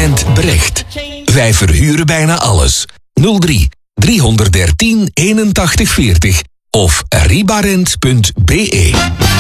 kent Brecht. Wij verhuren bijna alles. 03 313 81 40 of ribarent.be.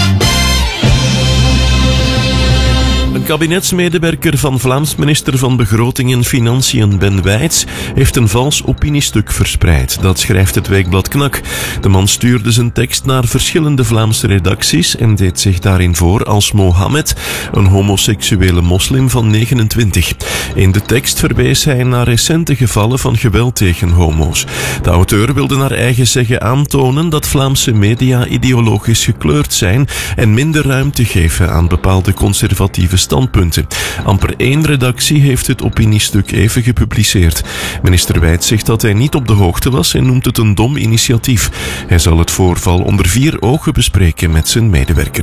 Een kabinetsmedewerker van Vlaams minister van Begroting en Financiën Ben Wijts heeft een vals opiniestuk verspreid. Dat schrijft het weekblad Knak. De man stuurde zijn tekst naar verschillende Vlaamse redacties en deed zich daarin voor als Mohammed, een homoseksuele moslim van 29. In de tekst verwees hij naar recente gevallen van geweld tegen homo's. De auteur wilde naar eigen zeggen aantonen dat Vlaamse media ideologisch gekleurd zijn en minder ruimte geven aan bepaalde conservatieve standpunten. Amper 1 redactie heeft het opiniestuk even gepubliceerd. Minister Wijts zegt dat hij niet op de hoogte was en noemt het een dom initiatief. Hij zal het voorval onder 4 ogen bespreken met zijn medewerker.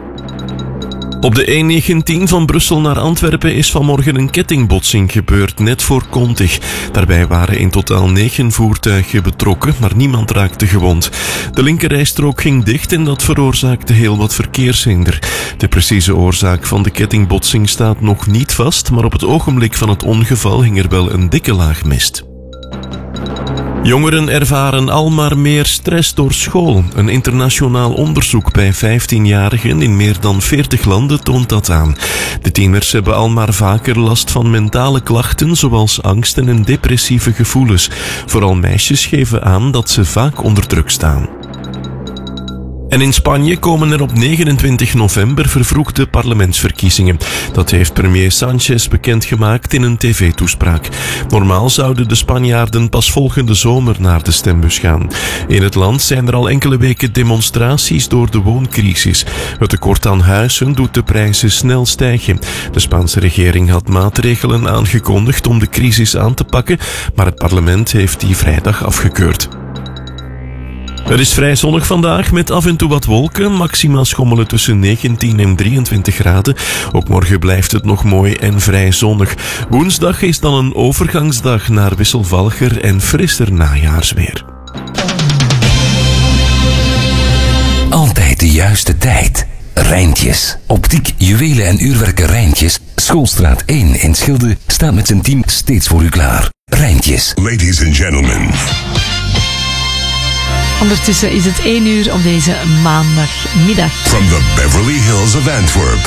Op de E19 van Brussel naar Antwerpen is vanmorgen een kettingbotsing gebeurd, net voor Kontig. Daarbij waren in totaal 9 voertuigen betrokken, maar niemand raakte gewond. De linkerrijstrook ging dicht en dat veroorzaakte heel wat verkeershinder. De precieze oorzaak van de kettingbotsing staat nog niet vast, maar op het ogenblik van het ongeval hing er wel een dikke laag mist. Jongeren ervaren al maar meer stress door school. Een internationaal onderzoek bij 15-jarigen in meer dan 40 landen toont dat aan. De tieners hebben al maar vaker last van mentale klachten zoals angsten en depressieve gevoelens. Vooral meisjes geven aan dat ze vaak onder druk staan. En in Spanje komen er op 29 november vervroegde parlementsverkiezingen. Dat heeft premier Sánchez bekendgemaakt in een tv-toespraak. Normaal zouden de Spanjaarden pas volgende zomer naar de stembus gaan. In het land zijn er al enkele weken demonstraties door de wooncrisis. Het tekort aan huizen doet de prijzen snel stijgen. De Spaanse regering had maatregelen aangekondigd om de crisis aan te pakken, maar het parlement heeft die vrijdag afgekeurd. Het is vrij zonnig vandaag met af en toe wat wolken. Maxima schommelen tussen 19 en 23 graden. Ook morgen blijft het nog mooi en vrij zonnig. Woensdag is dan een overgangsdag naar wisselvalliger en frisser najaarsweer. Altijd de juiste tijd. Rijntjes. Optiek, juwelen en uurwerken Rijntjes. Schoolstraat 1 in Schilde staat met zijn team steeds voor u klaar. Rijntjes. Ladies and gentlemen. Ondertussen is het 1 uur op deze maandagmiddag. From the Beverly Hills of Antwerp.